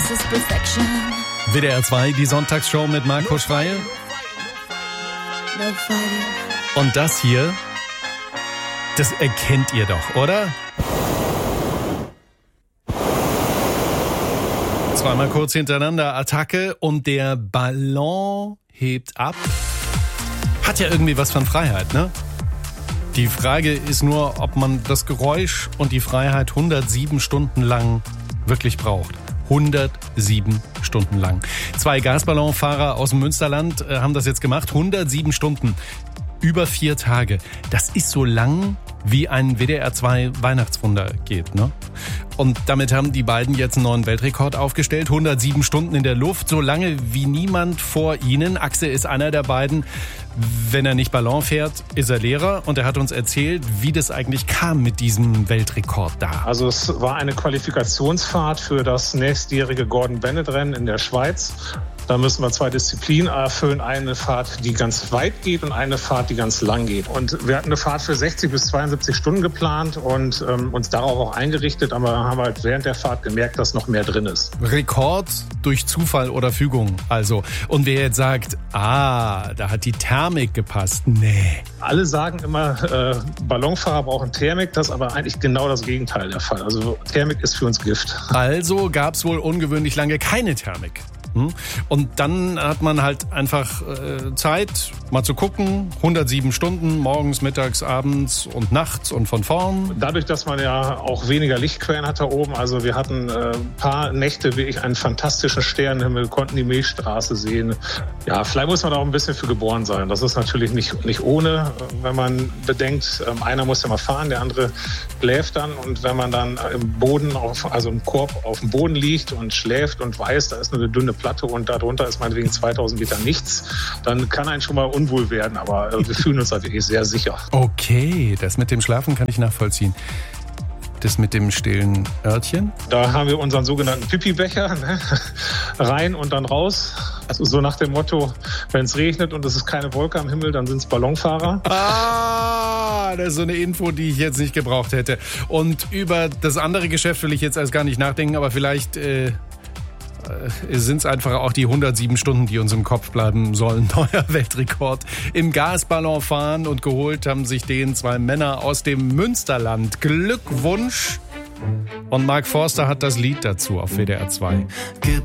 this is perfection. WDR 2, die Sonntagsshow mit Marco Schreie. No fighting. Und das hier, das erkennt ihr doch, oder? Zweimal kurz hintereinander Attacke und der Ballon hebt ab. Hat ja irgendwie was von Freiheit, ne? Die Frage ist nur, ob man das Geräusch und die Freiheit 107 Stunden lang wirklich braucht. 107 Stunden lang. 2 Gasballonfahrer aus dem Münsterland haben das jetzt gemacht. 107 Stunden. Über 4 Tage. Das ist so lang, wie ein WDR 2 Weihnachtswunder geht, ne? Und damit haben die beiden jetzt einen neuen Weltrekord aufgestellt. 107 Stunden in der Luft, so lange wie niemand vor ihnen. Axel ist einer der beiden. Wenn er nicht Ballon fährt, ist er Lehrer. Und er hat uns erzählt, wie das eigentlich kam mit diesem Weltrekord da. Also es war eine Qualifikationsfahrt für das nächstjährige Gordon-Bennett-Rennen in der Schweiz. Da müssen wir 2 Disziplinen erfüllen. Eine Fahrt, die ganz weit geht und eine Fahrt, die ganz lang geht. Und wir hatten eine Fahrt für 60 bis 72 Stunden geplant und uns darauf auch eingerichtet. Aber haben halt während der Fahrt gemerkt, dass noch mehr drin ist. Rekord durch Zufall oder Fügung also. Und wer jetzt sagt, da hat die Thermik gepasst. Nee. Alle sagen immer, Ballonfahrer brauchen Thermik. Das ist aber eigentlich genau das Gegenteil der Fall. Also Thermik ist für uns Gift. Also gab es wohl ungewöhnlich lange keine Thermik. Und dann hat man halt einfach Zeit, mal zu gucken, 107 Stunden, morgens, mittags, abends und nachts und von vorn. Dadurch, dass man ja auch weniger Lichtquellen hat da oben, also wir hatten ein paar Nächte wirklich einen fantastischen Sternenhimmel, konnten die Milchstraße sehen. Ja, vielleicht muss man da auch ein bisschen für geboren sein. Das ist natürlich nicht ohne, wenn man bedenkt, einer muss ja mal fahren, der andere schläft dann. Und wenn man dann im Boden, also im Korb auf dem Boden liegt und schläft und weiß, da ist nur eine dünne Platte und darunter ist meinetwegen 2000 Meter nichts, dann kann einen schon mal unwohl werden, aber wir fühlen uns da wirklich sehr sicher. Okay, das mit dem Schlafen kann ich nachvollziehen. Das mit dem stillen Örtchen? Da haben wir unseren sogenannten Pipi-Becher, ne? Rein und dann raus. Also so nach dem Motto, wenn es regnet und es ist keine Wolke am Himmel, dann sind es Ballonfahrer. Das ist so eine Info, die ich jetzt nicht gebraucht hätte. Und über das andere Geschäft will ich jetzt erst gar nicht nachdenken, aber vielleicht sind es einfach auch die 107 Stunden, die uns im Kopf bleiben sollen. Neuer Weltrekord im Gasballon fahren und geholt haben sich den 2 Männer aus dem Münsterland. Glückwunsch! Und Mark Forster hat das Lied dazu auf WDR 2. Gib